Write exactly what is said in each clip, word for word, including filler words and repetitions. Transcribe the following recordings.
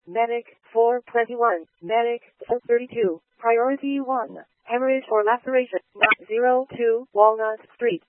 Medic four twenty-one, Medic four thirty-two, Priority one, hemorrhage or laceration, zero two Walnut Street.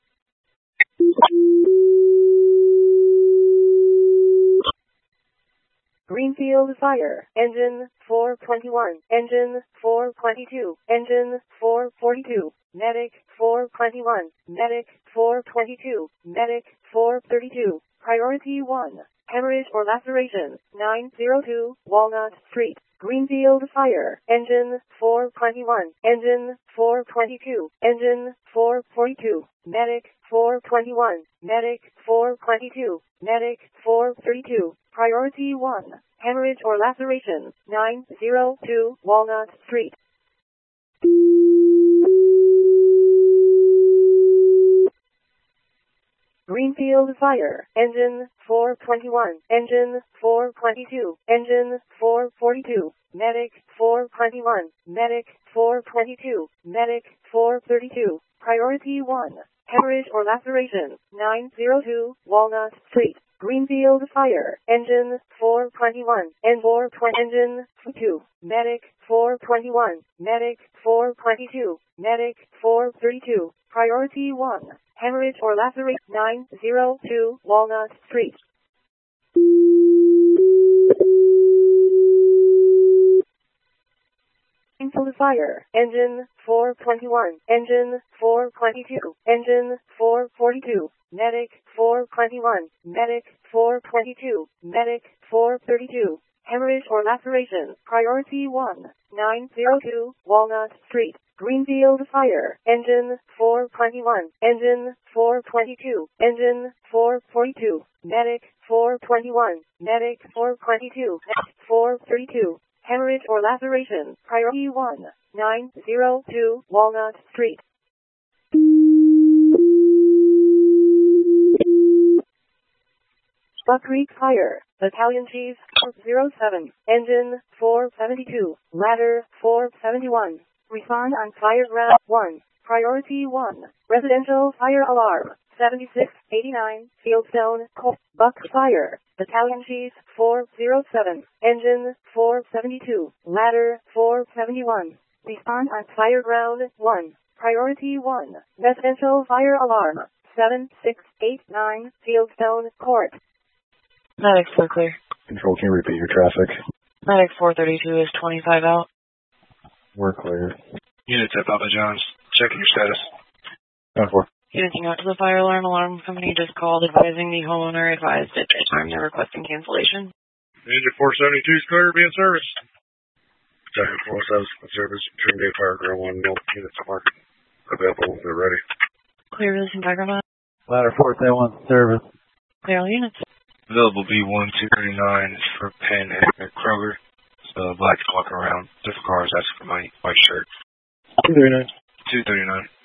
Greenfield Fire, Engine four twenty-one, Engine four twenty-two, Engine four forty-two, Medic four twenty-one, Medic four twenty-two, Medic four thirty-two, Priority one, hemorrhage or laceration, nine zero two Walnut Street. Greenfield Fire, Engine four twenty-one, Engine four twenty-two, Engine four forty-two, Medic four twenty-one, Medic four twenty-two, Medic four thirty-two, Priority one, hemorrhage or laceration, nine zero two Walnut Street. Greenfield Fire, Engine four twenty-one, Engine four twenty-two, Engine four forty-two, Medic four twenty-one, Medic four twenty-two, Medic four thirty-two, Priority one, hemorrhage or laceration, nine zero two Walnut Street. Greenfield Fire, Engine four twenty-one, N four twenty, Engine two, Medic four twenty-one, Medic four twenty-two, Medic four thirty-two, Priority one, hemorrhage or laceration, nine zero two Walnut Street. Greenfield Fire, Engine four twenty-one, Engine four twenty-two, Engine four forty-two, Medic four twenty-one, Medic four twenty-two, Medic four thirty-two, hemorrhage or laceration, Priority one, nine zero two Walnut Street. Greenfield Fire, Engine four twenty-one, Engine four twenty-two, Engine four forty-two, Medic four twenty-one, Medic four twenty-two, Medic four thirty-two, hemorrhage or laceration, Priority one, nine zero two Walnut Street. Buck Creek Fire, Battalion Chief four oh seven, Engine four seventy-two, Ladder four seventy-one. Respond on fire ground one. Priority one. Residential fire alarm. seventy-six eighty-nine. Fieldstone, Colt. Buck Fire. Battalion Chief four oh seven. Engine four seventy-two. Ladder four seventy-one. Respond on fire ground one. Priority one. Residential fire alarm. seven six eight nine. Fieldstone, Court. Medic four clear. Control, can you repeat your traffic? Medic four thirty-two is twenty-five out. We're clear. Units at Papa John's. Checking your status. ten four. Units out to the fire alarm. Alarm company just called advising the homeowner advised at this time they're requesting cancellation. Engine four seventy-two is clear to be in service. Second four seven in service. Trinity Fire Ground one. No units market available. They're ready. Clear release and diagram. Ladder four seventy-one service. Clear all units. Available B one two thirty-nine is for Penn and Kroger. So black walking around. Different cars asking for my white shirt. two thirty-nine. two thirty-nine.